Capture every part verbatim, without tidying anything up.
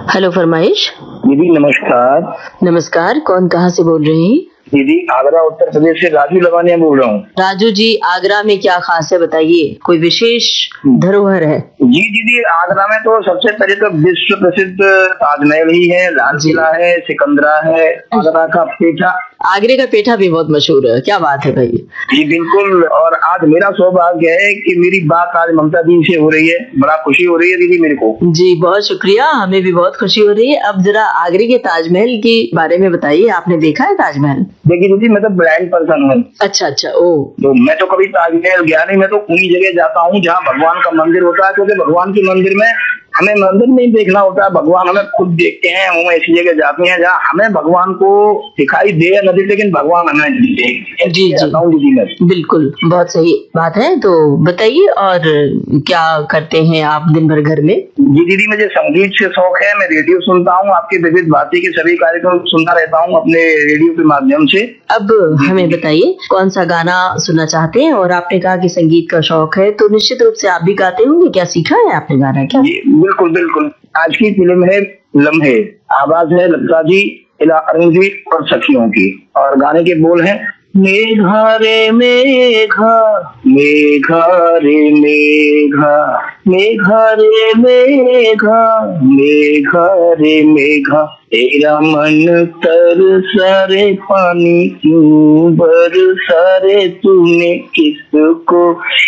Hello फरमाइश। दीदी नमस्कार। नमस्कार, कौन कहाँ से बोल रहे हैं? दीदी आगरा उत्तर प्रदेश से राजू लवानिया बोल रहा हूँ। राजू जी, आगरा में क्या खास है बताइए, कोई विशेष धरोहर है? जी दीदी, आगरा में तो सबसे पहले तो विश्व प्रसिद्ध ताजमहल ही है, लाल किला है, सिकंदरा है, आगरा का पेठा। आगरे का पेठा भी बहुत मशहूर है, क्या बात है भाई। जी बिल्कुल, और आज मेरा सौभाग्य है कि मेरी बात आज ममता दी से हो रही है, बड़ा खुशी हो रही है दीदी मेरे को। जी बहुत शुक्रिया, हमें भी बहुत खुशी हो रही है। अब जरा आगरे के ताजमहल के बारे में बताइए, आपने देखा है ताजमहल? देखिए दीदी, मैं तो ब्लाइंड पर्सन हूँ। अच्छा अच्छा, ओ तो मैं तो कभी ताजमहल गया नहीं, मैं तो उन्हीं जगह जाता हूँ जहाँ भगवान का मंदिर होता है, क्योंकि भगवान के मंदिर में हमें मंदिर नहीं देखना होता है, भगवान हमें खुद देखते हैं। हम ऐसी जगह जाते हैं जहाँ हमें भगवान को दिखाई दे या न दे, लेकिन भगवान हमें देखे। जी जी बिल्कुल, बहुत सही बात है। तो बताइए, और क्या करते हैं आप दिन भर घर में? जी दीदी, मुझे संगीत से शौक है, मैं रेडियो सुनता हूँ, आपके विविध भारती के सभी कार्यक्रम सुनता रहता हूँ अपने रेडियो के माध्यम से। अब हमें बताइए कौन सा गाना सुनना चाहते हैं, और आपने कहा कि संगीत का शौक है, तो निश्चित रूप से आप भी गाते होंगे, क्या सीखा है आपने गाना क्या? बिल्कुल बिल्कुल, आज की फिल्म है लम्हे, आवाज है लता जी, इला अरुण जी और सखियों की, और गाने के बोल हैं मेघा रे मेघा, मेघा रे मेघा, मेघा रे मेघा, मेघा रे मेघा, तेरा मन तरसा रे पानी क्यों बरसा रे, तूने किसको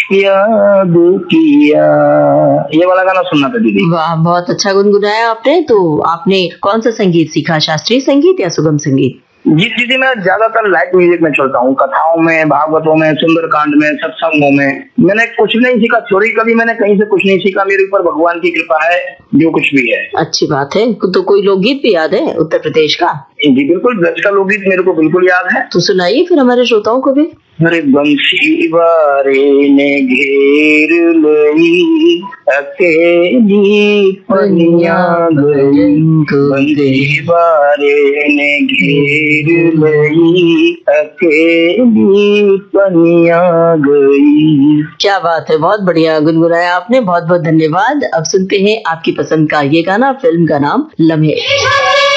याद किया। ये वाला गाना सुनना था दीदी। वाह, बहुत अच्छा गुनगुनाया आपने। तो आपने कौन सा संगीत सीखा, शास्त्रीय संगीत या सुगम संगीत? जी दीदी, मैं ज्यादातर लाइट म्यूजिक में चलता हूँ, कथाओं में, भागवतों में, सुंदरकांड में, सत्संगों में। मैंने कुछ नहीं सीखा, चोरी कभी मैंने कहीं से कुछ नहीं सीखा, मेरे ऊपर भगवान की कृपा है, जो कुछ भी है। अच्छी बात है। तो कोई लोकगीत भी याद है उत्तर प्रदेश का? जी बिल्कुल, ब्रज का लोकगीत मेरे को बिल्कुल याद है। तो सुनाइए फिर हमारे श्रोताओं को भी। अरे बंसी बारे ने घेर लई, अकेली पनिया गई, बंसी बारे ने घेर लई, अकेली पनिया गई। क्या बात है, बहुत बढ़िया गुनगुनाया आपने, बहुत बहुत धन्यवाद। अब सुनते हैं आपकी पसंद का ये गाना, फिल्म का नाम लम्हे।